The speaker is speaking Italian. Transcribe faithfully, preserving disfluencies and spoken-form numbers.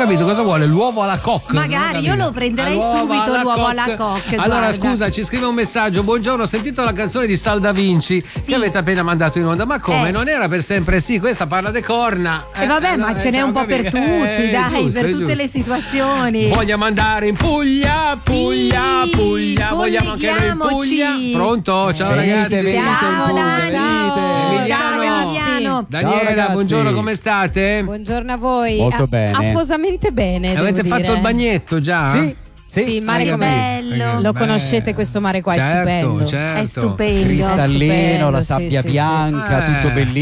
capito cosa vuole, l'uovo alla coque. Magari io lo prenderei L'uovo subito alla l'uovo alla coque. coque. Allora guarda. scusa, ci scrive un messaggio: buongiorno, ho sentito la canzone di Sal Da Vinci Sì. che avete appena mandato in onda, ma come? Eh. Non era per sempre sì, questa parla de corna. E eh vabbè, allora, ma ce n'è ciao, un po' per capito? tutti, Eh, dai, giusto, per è tutte giusto. le situazioni. Vogliamo andare in Puglia, Puglia, Sì, Puglia, vogliamo anche noi in Puglia. colleghiamoci. Pronto? Ciao Venite, ragazzi. venite in Ciao Puglia, Dani. venite. Emiliano. Ciao Emiliano. Daniela, Ciao, ragazzi. buongiorno, come state? Buongiorno a voi. Molto A- bene. Affosamente bene. Avete devo fatto dire. il bagnetto già? Sì, sì. Sì, mare Hai com'è? capito? Bello. Hai Lo capito? conoscete questo mare qua, certo, è stupendo. Certo. È stupendo. Cristallino, Stupendo, la sì, sabbia sì, sì. bianca, Eh. tutto bellissimo.